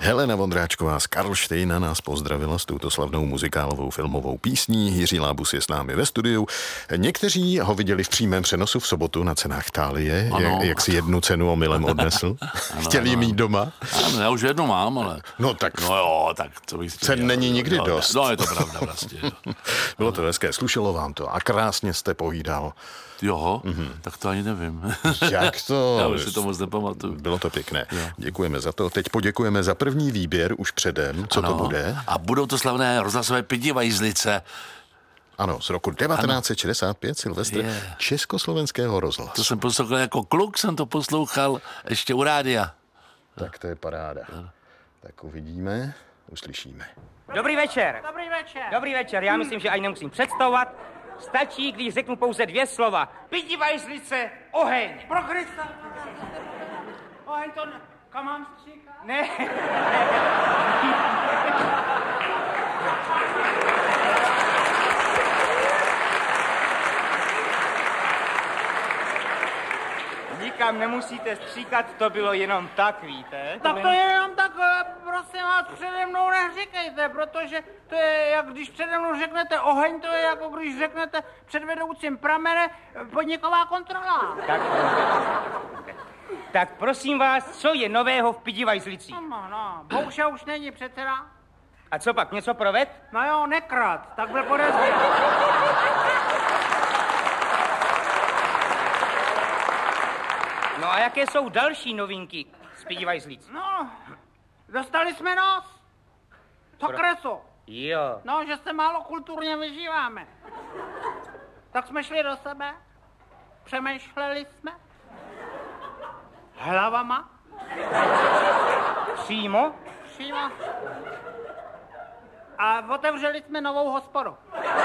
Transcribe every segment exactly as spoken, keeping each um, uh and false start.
Helena Vondráčková z Karlštejna nás pozdravila s touto slavnou muzikálovou filmovou písní. Jiří Lábus je s námi ve studiu. Někteří ho viděli v přímém přenosu v sobotu na cenách Thálie, ano, jak si jednu cenu omylem odnesl. Ano, chtěli ano. mít doma. Ano, já už jednu mám, ale... No tak... No jo, tak co bych cen dělal, není nikdy no, dost. No, je to pravda vlastně. Bylo to hezké, slušelo vám to a krásně jste povídal. Jo, mm-hmm. tak to ani nevím. Jak to? Já už si to moc nepamatuju. Bylo to pěkné. Jo. Děkujeme za to. Teď poděkujeme za první výběr už předem. Co ano. to bude? A budou to slavné rozhlasové Pidivajzlice. Ano, z roku devatenáct set šedesát pět, Silvestr, yeah. Československého rozhlasu. To jsem poslouchal jako kluk, jsem to poslouchal ještě u rádia. Tak to je paráda. No. Tak uvidíme, uslyšíme. Dobrý večer. Dobrý večer. Dobrý večer, já myslím, že ani nemusím představovat. Stačí, když řeknu pouze dvě slova. Pidivajzlice, oheň. Pro Krista. Oheň to... Ne... Kam mám stříkat? Ne. Nikam nemusíte stříkat, to bylo jenom tak, víte? Tak to je jenom tak, prosím vás, přede mnou neříkejte, protože to je, jak když přede mnou řeknete oheň, to je jako když řeknete před vedoucím pramene podniková kontrola. Tak, tak prosím vás, co je nového v Pidivajzlicích? No, no, Bouša už není předseda. A co pak, něco proved? No jo, nekrát, tak byl podezřelý. No a jaké jsou další novinky z Pidivajzlic? No, dostali jsme nos. To Pro... kreso. Jo. No, že se málo kulturně vyžíváme. Tak jsme šli do sebe, přemýšleli jsme hlavama. Přímo? Přímo. A otevřeli jsme novou hospodu.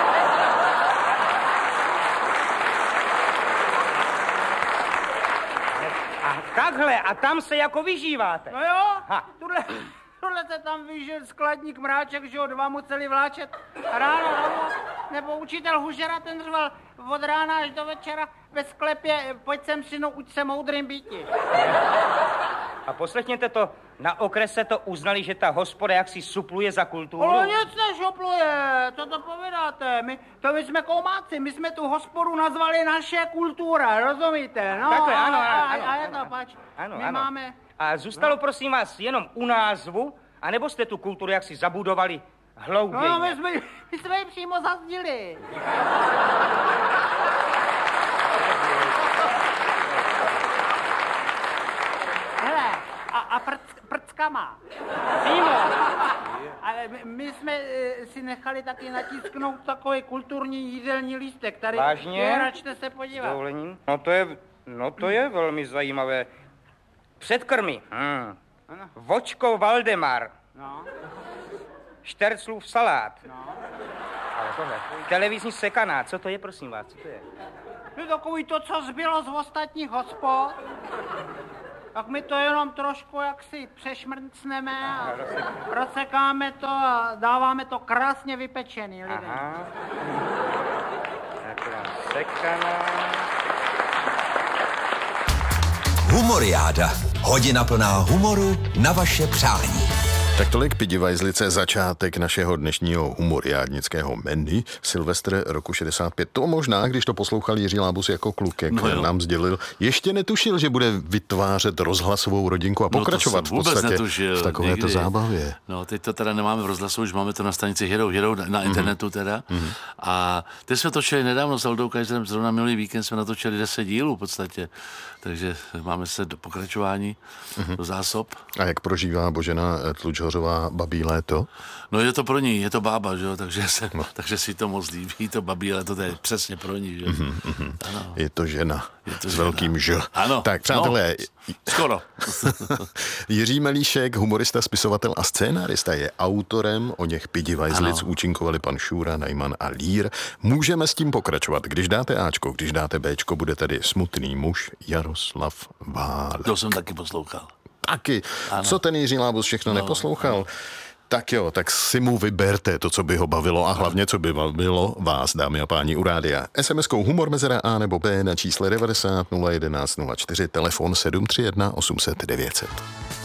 A takhle, a tam se jako vyžíváte. No jo, tuhle, tuhle se tam vyžil skladník Mráček, že ho dva museli vláčet ráno, ráno, nebo učitel Hužera, ten řval od rána až do večera ve sklepě, pojď sem synu, uč se moudrým býti. A poslechněte to, na okrese to uznali, že ta hospoda jaksi supluje za kulturu. Ale nic nešupluje, co to povídáte, my, to my jsme koumáci, my jsme tu hospodu nazvali naše kultura, rozumíte? No, takhle, ano, a, ano, a, ano, a je ano, to pač, ano, my ano. máme... A zůstalo, prosím vás, jenom u názvu, anebo jste tu kulturu jaksi zabudovali hlouběji? No, my jsme, my jsme ji přímo zazdili. Hele, a, a prc, prckama. Přímo. Ale my, my jsme e, si nechali taky natisknout takový kulturní jídelní lístek. Tady, vážně? Račte se podívat. Dovolením? No to je, no to je velmi zajímavé. Předkrmy. Hmm. Vočko Valdemar. No. Šterclův salát. No. Ale tohle. Televizní sekaná. Co to je, prosím vás? Co to je? No takový to, co zbylo z ostatních hospod. Tak my to jenom trošku jaksi přešmrcneme a rozsekáme to a dáváme to krásně vypečený lidem. Aha. Taková sekaná. Humoriáda. Hodina plná humoru na vaše přání. Tak tolik Pidivajzlice, začátek našeho dnešního humoriádnického menu. Silvestr roku šedesát pět. To možná, když to poslouchal Jiří Lábus jako kluk, jak no nám sdělil, ještě netušil, že bude vytvářet rozhlasovou rodinku a pokračovat no v podstatě netušil, v takovéto zábavě. No, teď to teda nemáme v rozhlasu, už máme to na stanici Hero Hero na internetu teda. Mm-hmm. A teď jsme točili nedávno s Aldou Kajzerem, zrovna minulý víkend jsme natočili deset dílů v podstatě. Takže máme se do pokračování, mm-hmm. do zásob. A jak prožívá Božena Tlučhořová babí léto? No je to pro ní, je to bába, že jo, takže, se, no. takže si to moc líbí, to babí léto, to je přesně pro ní, že mm-hmm, mm-hmm. Ano. Je to žena, je to s žena. Velkým ž. Ano. Tak přátelé. No, skoro. Jiří Melíšek, humorista, spisovatel a scénárista, je autorem, o něch Pidivajzlic účinkovali pan Šůra, Najman a Lír. Můžeme s tím pokračovat. Když dáte Ačko, když dáte Bčko, bude tady Smutný muž Jaroslav Válek. To jsem taky poslouchal. Taky. Ano. Co ten Jiří Lábus všechno no, neposlouchal? Ano. Tak jo, tak si mu vyberte to, co by ho bavilo a hlavně, co by bavilo vás, dámy a páni, u rádia. es em eskou humor mezera A nebo B na čísle devadesát nula jedenáct nula čtyři, telefon sedm tři jedna osm set devět set.